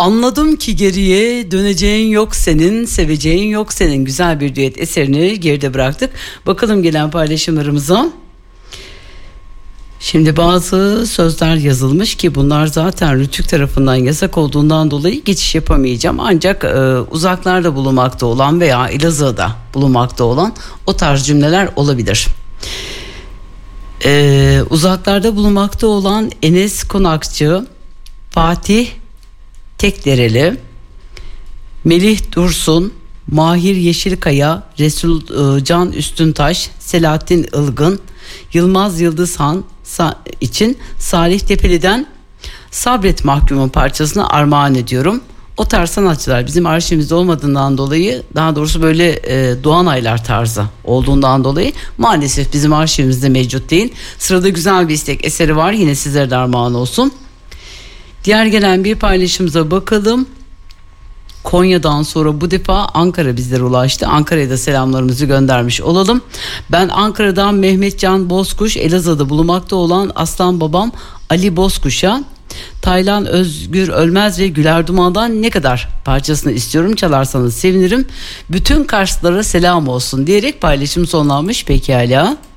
Anladım ki geriye döneceğin yok senin, seveceğin yok senin. Güzel bir düet eserini geride bıraktık. Bakalım gelen paylaşımlarımıza. Şimdi bazı sözler yazılmış ki bunlar zaten Rütük tarafından yasak olduğundan dolayı geçiş yapamayacağım. Ancak uzaklarda bulunmakta olan veya Elazığ'da bulunmakta olan o tarz cümleler olabilir. Uzaklarda bulunmakta olan Enes Konakçı, Fatih Tekdereli, Melih Dursun, Mahir Yeşilkaya, Resul Can Üstüntaş, Selahattin Ilgın, Yılmaz Yıldızhan için Salih Tepeli'den Sabret Mahkumun parçasını armağan ediyorum. O tarz sanatçılar bizim arşivimizde olmadığından dolayı, daha doğrusu böyle Doğanaylar tarzı olduğundan dolayı maalesef bizim arşivimizde mevcut değil. Sırada güzel bir istek eseri var, yine sizlere de armağan olsun. Diğer gelen bir paylaşımıza bakalım. Konya'dan sonra bu defa Ankara bizlere ulaştı. Ankara'ya da selamlarımızı göndermiş olalım. Ben Ankara'dan Mehmetcan Bozkuş, Elazığ'da bulunmakta olan aslan babam Ali Bozkuş'a Taylan Özgür Ölmez ve Güler Duman'dan Ne Kadar parçasını istiyorum. Çalarsanız sevinirim. Bütün Karslılara selam olsun diyerek paylaşım sonlanmış. Pekala.